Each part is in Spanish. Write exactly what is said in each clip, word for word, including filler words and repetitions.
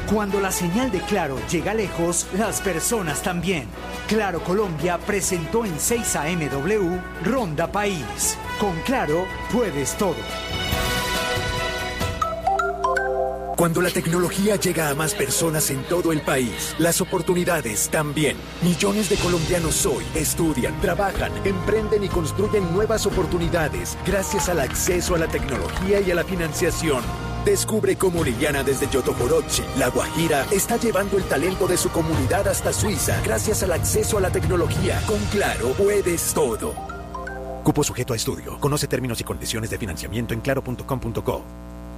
Cuando la señal de Claro llega lejos, las personas también. Claro Colombia presentó en seis A M W Ronda País. Con Claro puedes todo. Cuando la tecnología llega a más personas en todo el país, las oportunidades también. Millones de colombianos hoy estudian, trabajan, emprenden y construyen nuevas oportunidades gracias al acceso a la tecnología y a la financiación. Descubre cómo Liliana desde Yotogorochi, La Guajira, está llevando el talento de su comunidad hasta Suiza gracias al acceso a la tecnología. Con Claro puedes todo. Cupo sujeto a estudio. Conoce términos y condiciones de financiamiento en claro punto com punto co.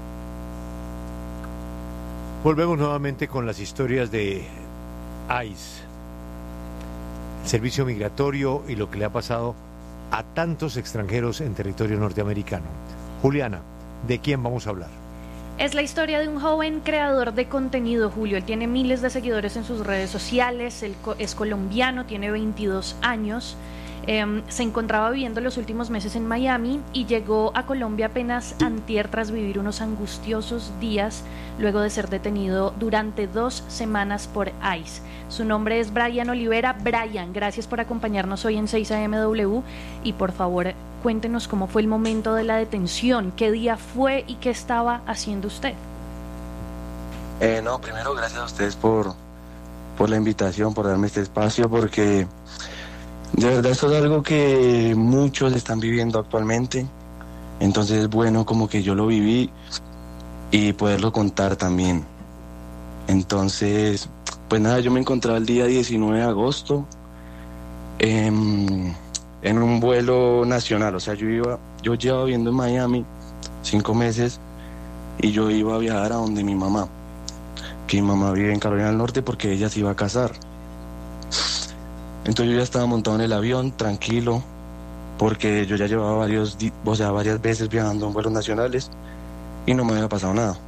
Volvemos nuevamente con las historias de ICE, el servicio migratorio y lo que le ha pasado a tantos extranjeros en territorio norteamericano. Juliana, ¿de quién vamos a hablar? Es la historia de un joven creador de contenido, Julio. Él tiene miles de seguidores en sus redes sociales, él es colombiano, tiene veintidós años, eh, se encontraba viviendo los últimos meses en Miami y llegó a Colombia apenas antier tras vivir unos angustiosos días luego de ser detenido durante dos semanas por ICE. Su nombre es Brian Olivera. Brian, gracias por acompañarnos hoy en seis A M W y por favor cuéntenos cómo fue el momento de la detención, qué día fue y qué estaba haciendo usted. Eh, no, primero gracias a ustedes por, por la invitación, por darme este espacio, porque de verdad esto es algo que muchos están viviendo actualmente, entonces es bueno como que yo lo viví y poderlo contar también. Entonces, pues nada, yo me encontraba el día diecinueve de agosto en, en un vuelo nacional, o sea, yo iba, yo llevaba viviendo en Miami cinco meses y yo iba a viajar a donde mi mamá, que mi mamá vive en Carolina del Norte porque ella se iba a casar. Entonces yo ya estaba montado en el avión, tranquilo, porque yo ya llevaba varios, o sea, varias veces viajando en vuelos nacionales y no me había pasado nada.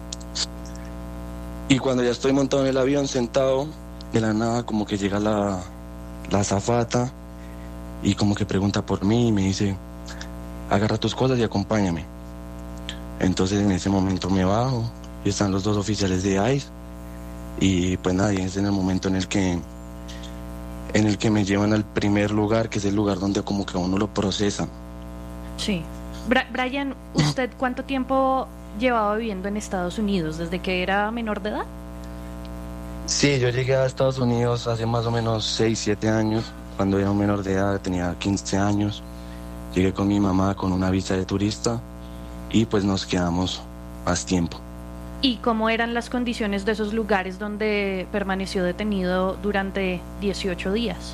Y cuando ya estoy montado en el avión, sentado, de la nada como que llega la, la azafata y como que pregunta por mí y me dice, agarra tus cosas y acompáñame. Entonces en ese momento me bajo y están los dos oficiales de ICE y pues nada, y es en el momento en el que en el que me llevan al primer lugar, que es el lugar donde como que a uno lo procesan. Sí. Bra- Brian, ¿usted cuánto tiempo llevaba viviendo en Estados Unidos? ¿Desde que era menor de edad? Sí, yo llegué a Estados Unidos hace más o menos seis, siete años. Cuando era un menor de edad, tenía quince años. Llegué con mi mamá con una visa de turista y pues nos quedamos más tiempo. ¿Y cómo eran las condiciones de esos lugares donde permaneció detenido durante dieciocho días?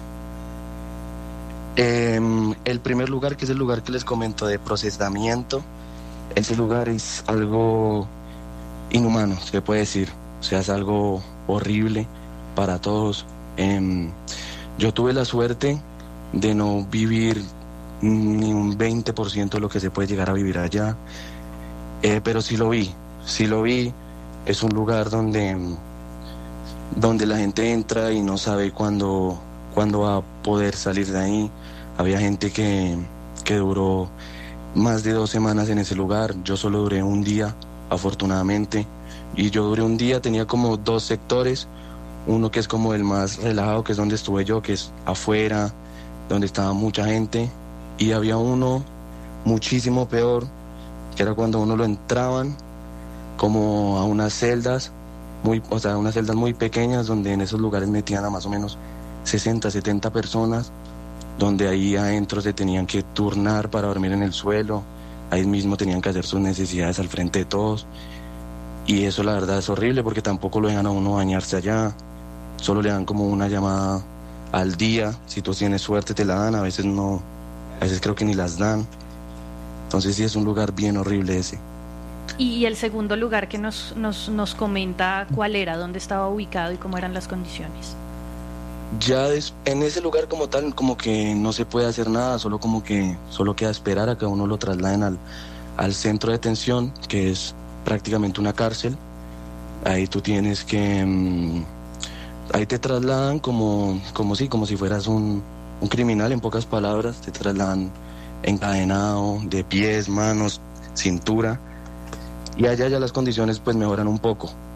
Eh, el primer lugar, que es el lugar que les comento de procesamiento, ese lugar es algo inhumano, se puede decir. O sea, es algo horrible para todos. Eh, yo tuve la suerte de no vivir ni un veinte por ciento de lo que se puede llegar a vivir allá, eh, pero sí lo vi. Sí lo vi, es un lugar donde, donde la gente entra y no sabe cuándo, cuándo va a poder salir de ahí. Había gente que, que duró más de dos semanas en ese lugar, yo solo duré un día, afortunadamente, y yo duré un día, tenía como dos sectores, uno que es como el más relajado, que es donde estuve yo, que es afuera, donde estaba mucha gente, y había uno muchísimo peor, que era cuando uno lo entraban, como a unas celdas, muy, o sea, unas celdas muy pequeñas donde en esos lugares metían a más o menos sesenta, setenta personas, donde ahí adentro se tenían que turnar para dormir en el suelo, ahí mismo tenían que hacer sus necesidades al frente de todos, y eso la verdad es horrible porque tampoco lo dejan a uno bañarse allá, solo le dan como una llamada al día, si tú tienes suerte te la dan, a veces no, a veces creo que ni las dan, entonces sí es un lugar bien horrible ese. Y el segundo lugar que nos, nos, nos comenta cuál era, dónde estaba ubicado y cómo eran las condiciones. Ya des, en ese lugar como tal, como que no se puede hacer nada, solo como que solo queda esperar a que uno lo trasladen al, al centro de detención, que es prácticamente una cárcel. Ahí tú tienes que... Mmm, ahí te trasladan como, como, sí, como si fueras un, un criminal, en pocas palabras. Te trasladan encadenado, de pies, manos, cintura. Y allá ya las condiciones pues mejoran un poco.